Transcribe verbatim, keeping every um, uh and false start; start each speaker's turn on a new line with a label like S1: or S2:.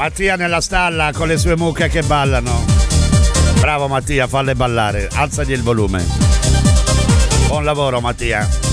S1: Mattia nella stalla con le sue mucche che ballano. Bravo Mattia, falle ballare, alzagli il volume. Buon lavoro Mattia.